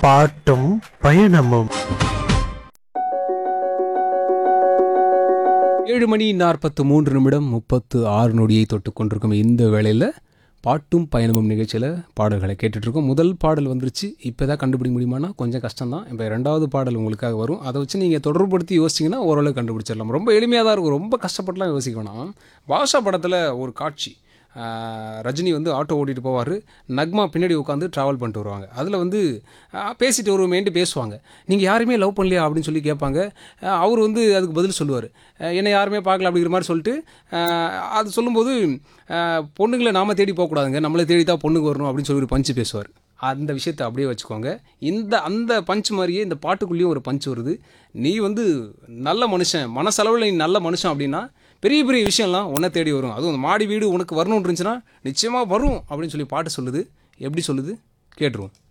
பாட்டும் பயணமும். 7:43 தொட்டு கொண்டிருக்கும் இந்த வேளையில் பாட்டும் பயணமும் நிகழ்ச்சியில் பாடல்களை கேட்டுட்ருக்கோம். முதல் பாடல் வந்துருச்சு. இப்போ தான் கண்டுபிடிக்க முடியுமானா கொஞ்சம் கஷ்டம்தான். இப்போ ரெண்டாவது பாடல் உங்களுக்காக வரும். அதை வச்சு நீங்கள் தொடர்புபடுத்தி யோசிச்சிங்கன்னா ஓரளவு கண்டுபிடிச்சிடலாம். ரொம்ப எளிமையாக தான் இருக்கும். ரொம்ப கஷ்டப்பட்டுலாம் யோசிக்க வேணாம். பாஷா படத்தில் ஒரு காட்சி, ரஜினி வந்து ஆட்டோ ஓட்டிகிட்டு போவார். நக்மா பின்னாடி உட்காந்து ட்ராவல் பண்ணிட்டு வருவாங்க. அதில் வந்து பேசிட்டு வருவோமேன்ட்டு பேசுவாங்க. நீங்கள் யாருமே லவ் பண்ணலையா அப்படின்னு சொல்லி கேட்பாங்க. அவர் வந்து அதுக்கு பதில் சொல்லுவார், என்னை யாருமே பார்க்கல அப்படிங்கிற மாதிரி சொல்லிட்டு அது சொல்லும்போது, பொண்ணுங்களை நாம் தேடி போகக்கூடாதுங்க, நம்மளை தேடி தான் பொண்ணுக்கு வரணும் அப்படின்னு சொல்லி ஒரு பஞ்சு பேசுவார். அந்த விஷயத்தை அப்படியே வச்சுக்கோங்க. அந்த பஞ்ச் மாதிரியே இந்த பாட்டுக்குள்ளேயும் ஒரு பஞ்ச் வருது. நீ வந்து நல்ல மனுஷன், மனசளவில் நீ நல்ல மனுஷன் அப்படின்னா பெரிய பெரிய விஷயம்லாம் உன்னை தேடி வரும். அதுவும் அந்த மாடி வீடு உனக்கு வரணும்னு இருந்துச்சுன்னா நிச்சயமாக வரும் அப்படின்னு சொல்லி பாட்டு சொல்லுது. எப்படி சொல்லுது கேட்டுருவோம்.